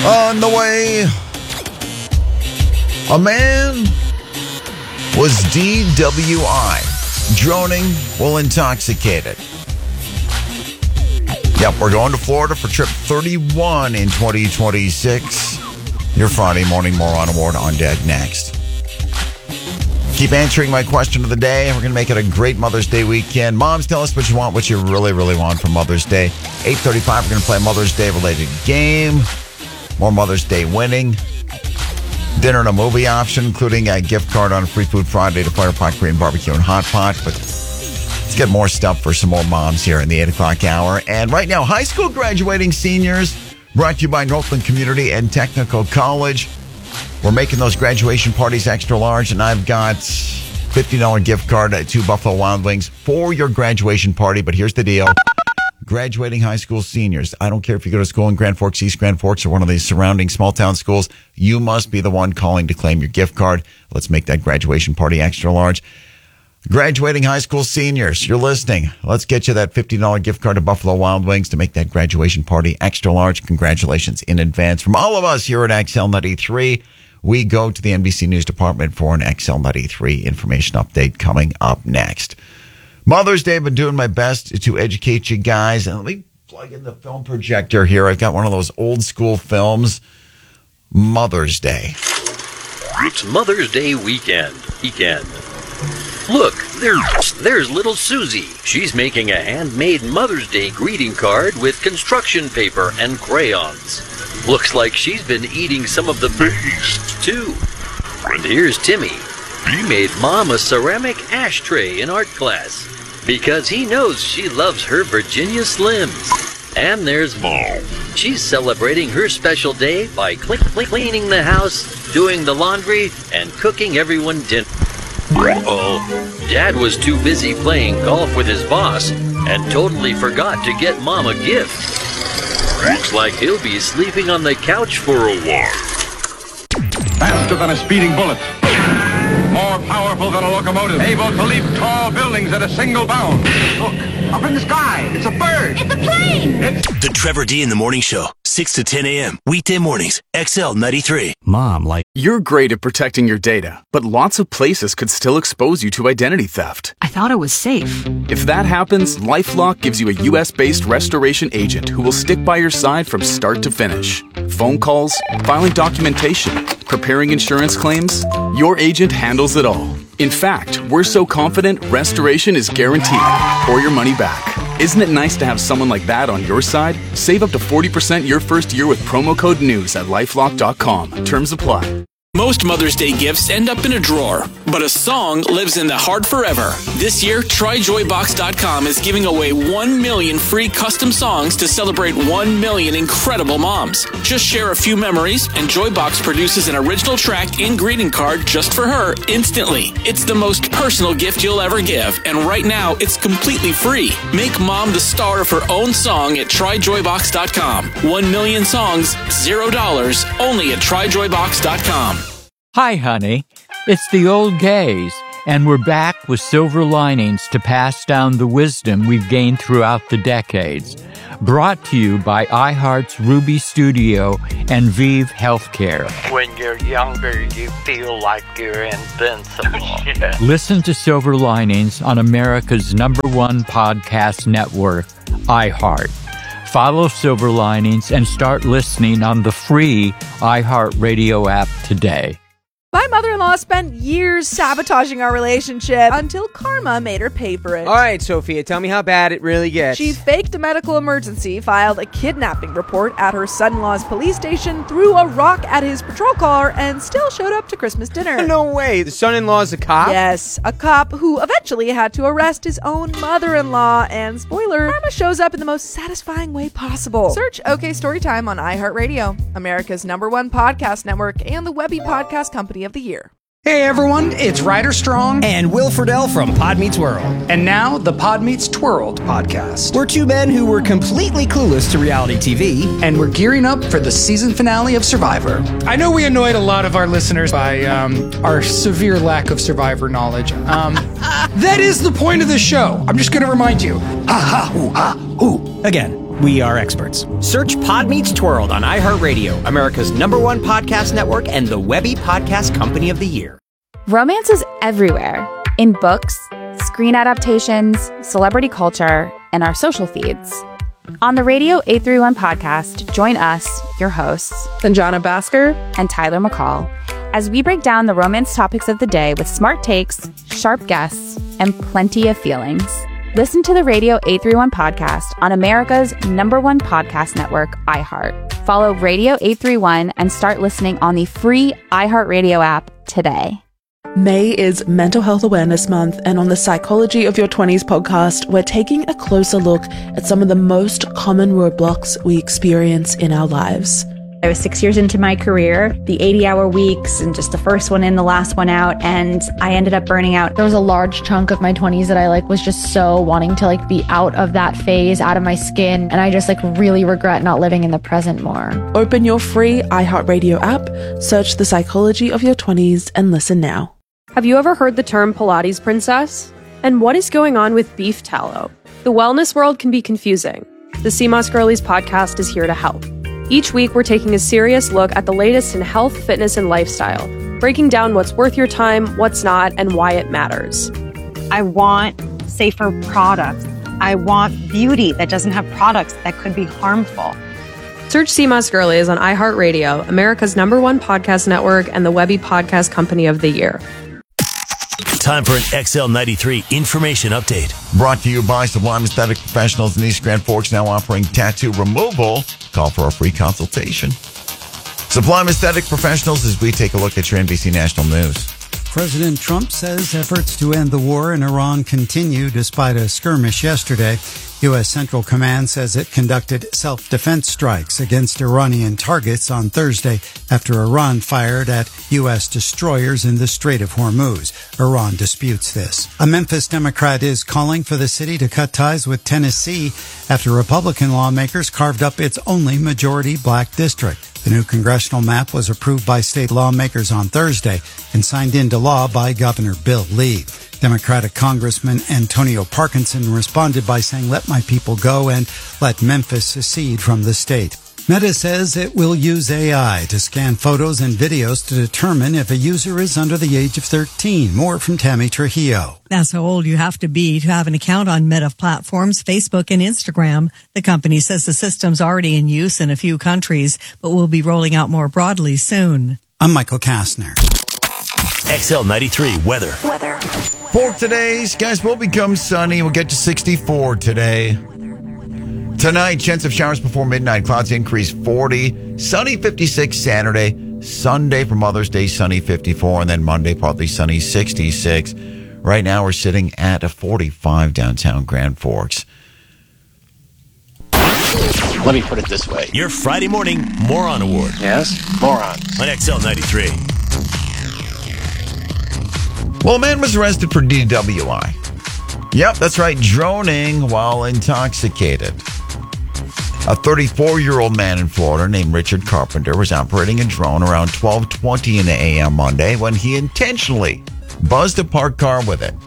On the way, a man was DWI, droning while intoxicated. Yep, we're going to Florida for trip 31 in 2026. Your Friday Morning Moron Award on deck next. Keep answering my question of the day. We're going to make it a great Mother's Day weekend. Moms, tell us what you want, what you really, really want for Mother's Day. 8:35, we're going to play a Mother's Day related game. More Mother's Day winning. Dinner and a movie option, including a gift card on Free Food Friday to Firepot Korean Barbecue and Hot Pot. But let's get more stuff for some more moms here in the 8 o'clock hour. And right now, high school graduating seniors, brought to you by Northland Community and Technical College. We're making those graduation parties extra large, and I've got $50 gift card to Buffalo Wild Wings for your graduation party. But here's the deal. Graduating high school seniors, I don't care if you go to school in Grand Forks, East Grand Forks, or one of these surrounding small town schools, you must be the one calling to claim your gift card. Let's make that graduation party extra large. Graduating high school seniors, you're listening. Let's get you that $50 gift card to Buffalo Wild Wings to make that graduation party extra large. Congratulations in advance. From all of us here at XL 93, we go to the NBC News Department for an XL 93 information update coming up next. Mother's Day, I've been doing my best to educate you guys. And let me plug in the film projector here. I've got one of those old school films, Mother's Day. It's Mother's Day weekend. Look, there's little Susie. She's making a handmade Mother's Day greeting card with construction paper and crayons. Looks like she's been eating some of the best, too. And here's Timmy. He made Mom a ceramic ashtray in art class because he knows she loves her Virginia Slims. And there's Mom. She's celebrating her special day by cleaning the house, doing the laundry, and cooking everyone dinner. Uh-oh. Dad was too busy playing golf with his boss and totally forgot to get Mom a gift. Looks like he'll be sleeping on the couch for a while. Faster than a speeding bullet. More powerful than a locomotive. Able to leap tall buildings at a single bound. Look, up in the sky. It's a bird. It's a plane. The Trevor D in the Morning Show, 6 to 10 a.m. Weekday mornings, XL 93. Mom, you're great at protecting your data, but lots of places could still expose you to identity theft. I thought it was safe. If that happens, LifeLock gives you a U.S.-based restoration agent who will stick by your side from start to finish. Phone calls, filing documentation, preparing insurance claims, your agent handles it all. In fact, we're so confident restoration is guaranteed or your money back. Isn't it nice to have someone like that on your side? Save up to 40% your first year with promo code NEWS at LifeLock.com. Terms apply. Most Mother's Day gifts end up in a drawer, but a song lives in the heart forever. This year, TryJoyBox.com is giving away 1 million free custom songs to celebrate 1 million incredible moms. Just share a few memories, and Joybox produces an original track and greeting card just for her instantly. It's the most personal gift you'll ever give, and right now, it's completely free. Make Mom the star of her own song at TryJoyBox.com. 1 million songs, $0, only at TryJoyBox.com. Hi, honey. It's the old gays, and we're back with silver linings to pass down the wisdom we've gained throughout the decades. Brought to you by iHeart's Ruby Studio and Vive Healthcare. When you're younger, you feel like you're invincible. Yeah. Listen to Silver Linings on America's #1 podcast network, iHeart. Follow Silver Linings and start listening on the free iHeartRadio app today. My mother-in-law spent years sabotaging our relationship until karma made her pay for it. All right, Sophia, tell me how bad it really gets. She faked a medical emergency, filed a kidnapping report at her son-in-law's police station, threw a rock at his patrol car, and still showed up to Christmas dinner. No way. The son-in-law's a cop? Yes, a cop who eventually had to arrest his own mother-in-law. And spoiler, karma shows up in the most satisfying way possible. Search OK Storytime on iHeartRadio, America's #1 podcast network, and the Webby Podcast Company of the Year. Hey everyone, it's Ryder Strong and Will Friedle from Pod Meets World. And now the Pod Meets Twirled podcast. We're two men who were completely clueless to reality TV. And we're gearing up for the season finale of Survivor. I know we annoyed a lot of our listeners by our severe lack of Survivor knowledge. That is the point of the show. I'm just going to remind you. Ha ha hoo ha hoo. Again. we are experts. Search Pod Meets Twirled on iHeartRadio, America's #1 podcast network and the Webby Podcast Company of the Year. Romance is everywhere. In books, screen adaptations, celebrity culture, and our social feeds. On the Radio 831 podcast, join us, your hosts, Sanjana Bhaskar and Tyler McCall, as we break down the romance topics of the day with smart takes, sharp guests, and plenty of feelings. Listen to the Radio 831 podcast on America's #1 podcast network, iHeart. Follow Radio 831 and start listening on the free iHeartRadio app today. May is Mental Health Awareness Month, and on the Psychology of Your 20s podcast, we're taking a closer look at some of the most common roadblocks we experience in our lives. I was 6 years into my career, the 80-hour weeks and just the first one in, the last one out, and I ended up burning out. There was a large chunk of my 20s that I was just so wanting to be out of that phase, out of my skin, and I just really regret not living in the present more. Open your free iHeartRadio app, search The Psychology of Your 20s, and listen now. Have you ever heard the term Pilates princess? And what is going on with beef tallow? The wellness world can be confusing. The CMOS Girlies podcast is here to help. Each week, we're taking a serious look at the latest in health, fitness, and lifestyle, breaking down what's worth your time, what's not, and why it matters. I want safer products. I want beauty that doesn't have products that could be harmful. Search CMOS Girlies on iHeartRadio, America's #1 podcast network, and the Webby Podcast Company of the Year. Time for an XL93 information update. Brought to you by Sublime Aesthetic Professionals in East Grand Forks, now offering tattoo removal. Call for a free consultation. Sublime Aesthetic Professionals, as we take a look at your NBC National News. President Trump says efforts to end the war in Iran continue despite a skirmish yesterday. U.S. Central Command says it conducted self-defense strikes against Iranian targets on Thursday after Iran fired at U.S. destroyers in the Strait of Hormuz. Iran disputes this. A Memphis Democrat is calling for the city to cut ties with Tennessee after Republican lawmakers carved up its only majority black district. The new congressional map was approved by state lawmakers on Thursday and signed into law by Governor Bill Lee. Democratic Congressman Antonio Parkinson responded by saying, "Let my people go," and let Memphis secede from the state. Meta says it will use AI to scan photos and videos to determine if a user is under the age of 13. More from Tammy Trujillo. That's how old you have to have an account on Meta platforms, Facebook and Instagram. The company says the system's already in use in a few countries, but will be rolling out more broadly soon. I'm Michael Kastner. XL93 weather. For today, skies will become sunny. We'll get to 64 today. Tonight, chance of showers before midnight. Clouds increase 40. Sunny 56 Saturday. Sunday for Mother's Day, sunny 54. And then Monday, partly sunny 66. Right now, we're sitting at a 45 downtown Grand Forks. Let me put it this way. Your Friday morning Moron Award. Yes, morons. On XL93. Well, a man was arrested for DWI. Yep, that's right, droning while intoxicated. A 34-year-old man in Florida named Richard Carpenter was operating a drone around 12:20 in the a.m. Monday when he intentionally buzzed a parked car with it.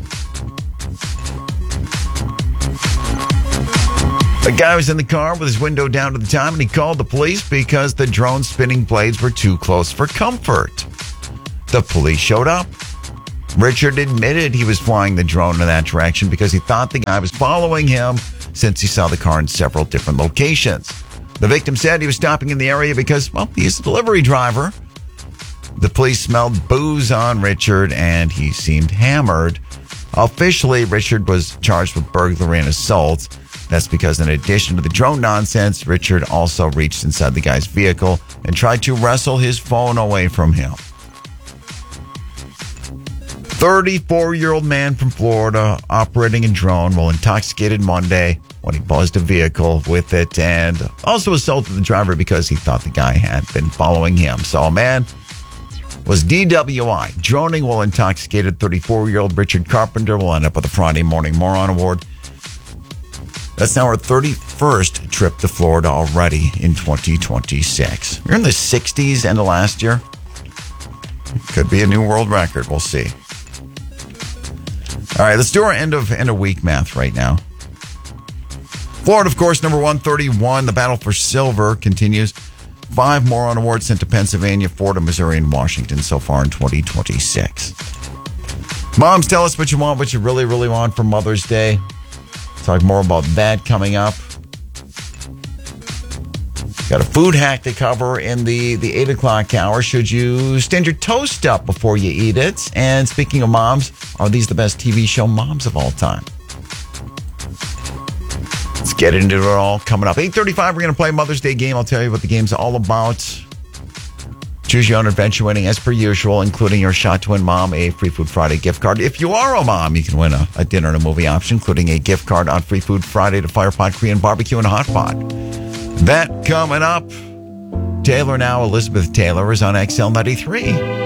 The guy was in the car with his window down to the time, and he called the police because the drone's spinning blades were too close for comfort. The police showed up. Richard admitted he was flying the drone in that direction because he thought the guy was following him since he saw the car in several different locations. The victim said he was stopping in the area because, well, he's a delivery driver. The police smelled booze on Richard, and he seemed hammered. Officially, Richard was charged with burglary and assault. That's because in addition to the drone nonsense, Richard also reached inside the guy's vehicle and tried to wrestle his phone away from him. 34-year-old man from Florida operating a drone while intoxicated Monday when he buzzed a vehicle with it and also assaulted the driver because he thought the guy had been following him. So a man was DWI, droning while intoxicated. 34-year-old Richard Carpenter will end up with a Friday Morning Moron Award. That's now our 31st trip to Florida already in 2026. We're in the 60s end of last year. Could be a new world record. We'll see. All right, let's do our end of week math right now. Florida, of course, number 131. The battle for silver continues. 5 moron awards sent to Pennsylvania, Florida, Missouri, and Washington so far in 2026. Moms, tell us what you want, what you really, really want for Mother's Day. Talk more about that coming up. Got a food hack to cover in the 8 o'clock hour. Should you stand your toast up before you eat it? And speaking of moms, are these the best TV show moms of all time? Let's get into it all coming up. 8:35, we're going to play Mother's Day game. I'll tell you what the game's all about. Choose your own adventure winning as per usual, including your shot to win Mom a Free Food Friday gift card. If you are a mom, you can win a dinner and a movie option, including a gift card on Free Food Friday to Firepot Korean Barbecue and Hot Pot. That coming up. Taylor now, Elizabeth Taylor, is on XL 93.